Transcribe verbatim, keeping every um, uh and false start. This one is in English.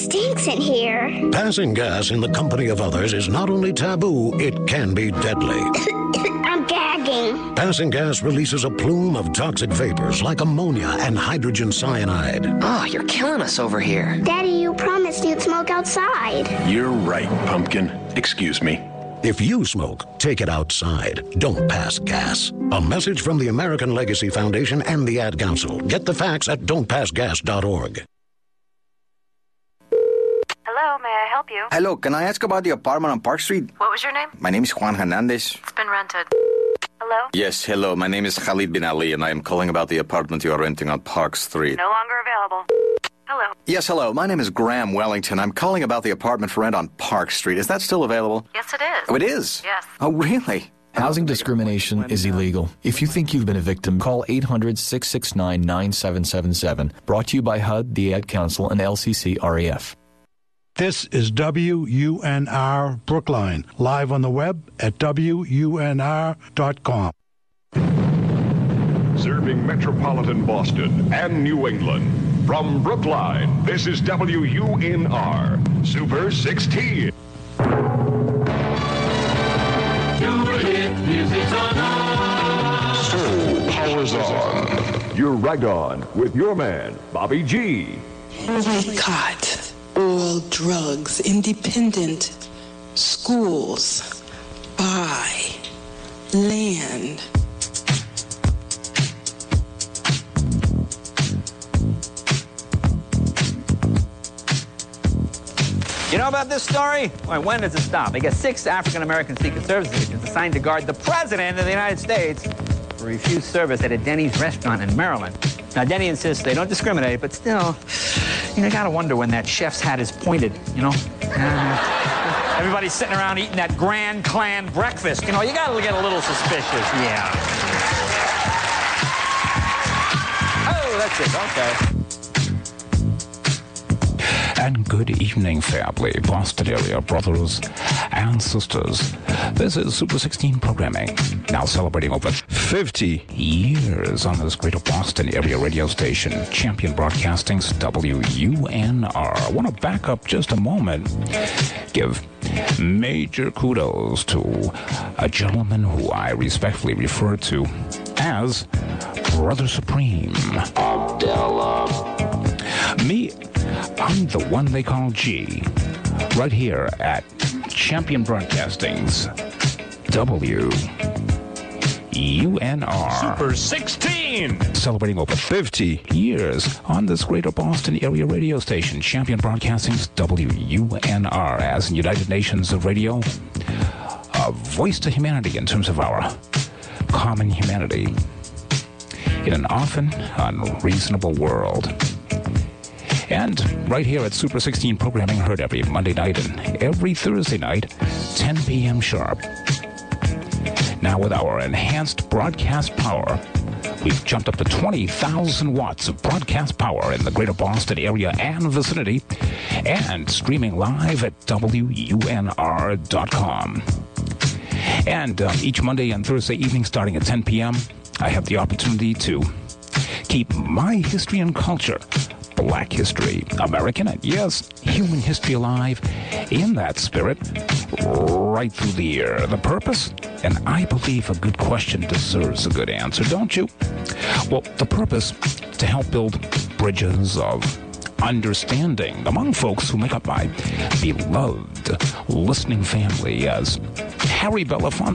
stinks in here. Passing gas in the company of others is not only taboo, it can be deadly. I'm gagging. Passing gas releases a plume of toxic vapors like ammonia and hydrogen cyanide. Oh, you're killing us over here. Daddy, you promised you'd smoke outside. You're right, Pumpkin. Excuse me. If you smoke, take it outside. Don't pass gas. A message from the American Legacy Foundation and the Ad Council. Get the facts at don't pass gas dot org. Hello, may I help you? Hello, can I ask about the apartment on Park Street? What was your name? My name is Juan Hernandez. It's been rented. Hello? Yes, hello. My name is Khalid bin Ali, and I am calling about the apartment you are renting on Park Street. No longer available. Hello? Yes, hello. My name is Graham Wellington. I'm calling about the apartment for rent on Park Street. Is that still available? Yes, it is. Oh, it is? Yes. Oh, really? Housing discrimination is illegal. If you think you've been a victim, call eight hundred, six six nine, nine seven seven seven. Brought to you by H U D, the Ad Council, and L C C R A F. This is W U N R Brookline, live on the web at W U N R dot com. Serving metropolitan Boston and New England. From Brookline, this is W U N R, Super sixteen. Soul powers on. You're right on with your man, Bobby G. Boycott all drugs, independent schools, buy land. You know about this story? Well, when does it stop? They get six African-American Secret Service agents assigned to guard the President of the United States for refused service at a Denny's restaurant in Maryland. Now, Denny insists they don't discriminate, but still, you know, you gotta wonder when that chef's hat is pointed, you know? Uh, everybody's sitting around eating that Grand Clan breakfast. You know, you gotta get a little suspicious, yeah. Oh, that's it, okay. And good evening, family, Boston area brothers and sisters. This is Super sixteen programming, now celebrating over fifty years on this greater Boston area radio station, Champion Broadcasting's W U N R. I want to back up just a moment, give major kudos to a gentleman who I respectfully refer to as Brother Supreme. Abdullah. Me, I'm the one they call G, right here at Champion Broadcasting's W U N R. Super sixteen! Celebrating over fifty years on this greater Boston area radio station, Champion Broadcasting's W U N R, as in United Nations of Radio, a voice to humanity in terms of our common humanity in an often unreasonable world. And right here at Super sixteen programming, heard every Monday night and every Thursday night, ten p.m. sharp. Now with our enhanced broadcast power, we've jumped up to twenty thousand watts of broadcast power in the greater Boston area and vicinity, and streaming live at W U N R dot com. And um, each Monday and Thursday evening starting at ten p.m., I have the opportunity to keep my history and culture, Black history, American, and yes, human history alive in that spirit right through the year. The purpose? And I believe a good question deserves a good answer, don't you? Well, the purpose, to help build bridges of understanding among folks who make up my beloved listening family, as Harry Belafonte